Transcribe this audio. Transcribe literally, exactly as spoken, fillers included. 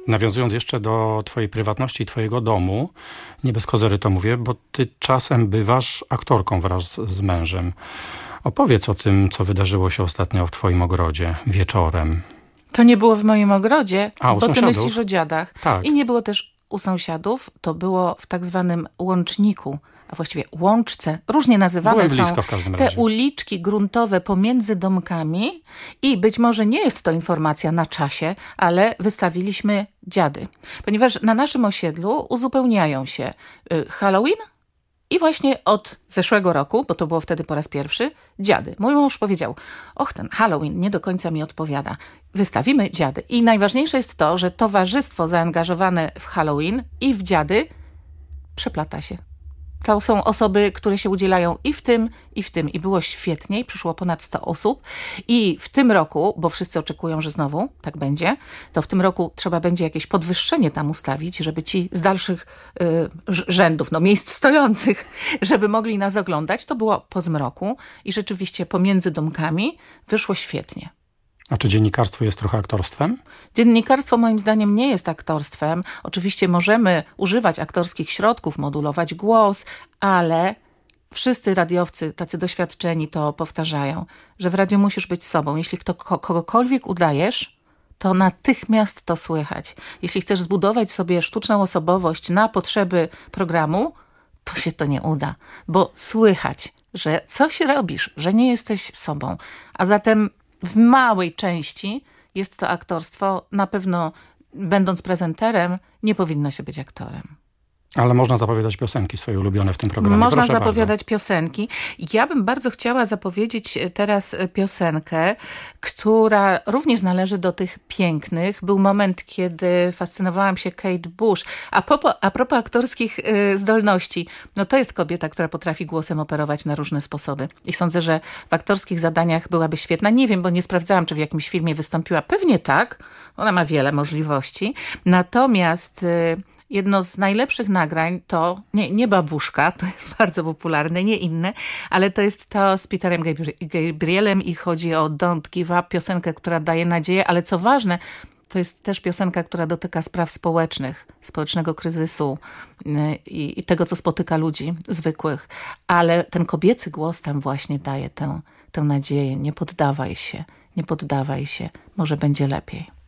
Nawiązując jeszcze do twojej prywatności i twojego domu, nie bez kozery to mówię, bo ty czasem bywasz aktorką wraz z mężem. Opowiedz o tym, co wydarzyło się ostatnio w twoim ogrodzie wieczorem. To nie było w moim ogrodzie, A, u bo sąsiadów? ty myślisz o dziadach. Tak. I nie było też u sąsiadów, to było w tak zwanym łączniku, a właściwie łączce. Różnie nazywane Byłem są blisko w każdym te razie. uliczki gruntowe pomiędzy domkami i być może nie jest to informacja na czasie, ale wystawiliśmy dziady. Ponieważ na naszym osiedlu uzupełniają się y, Halloween i właśnie od zeszłego roku, bo to było wtedy po raz pierwszy, dziady. Mój mąż powiedział, och, ten Halloween nie do końca mi odpowiada. Wystawimy dziady. I najważniejsze jest to, że towarzystwo zaangażowane w Halloween i w dziady przeplata się. To są osoby, które się udzielają i w tym, i w tym. I było świetnie, i przyszło ponad sto osób. I w tym roku, bo wszyscy oczekują, że znowu tak będzie, to w tym roku trzeba będzie jakieś podwyższenie tam ustawić, żeby ci z dalszych y, rzędów, no miejsc stojących, żeby mogli nas oglądać. To było po zmroku i rzeczywiście pomiędzy domkami wyszło świetnie. A czy dziennikarstwo jest trochę aktorstwem? Dziennikarstwo moim zdaniem nie jest aktorstwem. Oczywiście możemy używać aktorskich środków, modulować głos, ale wszyscy radiowcy, tacy doświadczeni, to powtarzają, że w radiu musisz być sobą. Jeśli kto, kogokolwiek udajesz, to natychmiast to słychać. Jeśli chcesz zbudować sobie sztuczną osobowość na potrzeby programu, to się to nie uda, bo słychać, że coś robisz, że nie jesteś sobą. A zatem w małej części jest to aktorstwo. Na pewno, będąc prezenterem, nie powinno się być aktorem. Ale można zapowiadać piosenki swoje ulubione w tym programie. Można Proszę zapowiadać bardzo. piosenki. Ja bym bardzo chciała zapowiedzieć teraz piosenkę, która również należy do tych pięknych. Był moment, kiedy fascynowałam się Kate Bush. A propos, a propos aktorskich y, zdolności, no to jest kobieta, która potrafi głosem operować na różne sposoby. I sądzę, że w aktorskich zadaniach byłaby świetna. Nie wiem, bo nie sprawdzałam, czy w jakimś filmie wystąpiła. Pewnie tak. Ona ma wiele możliwości. Natomiast Y, jedno z najlepszych nagrań to, nie, nie Babuszka, to jest bardzo popularne, nie inne, ale to jest to z Peterem Gabrielem i chodzi o Don't Give Up, piosenkę, która daje nadzieję, ale co ważne, to jest też piosenka, która dotyka spraw społecznych, społecznego kryzysu i, i tego, co spotyka ludzi zwykłych. Ale ten kobiecy głos tam właśnie daje tę, tę nadzieję. Nie poddawaj się, nie poddawaj się, może będzie lepiej.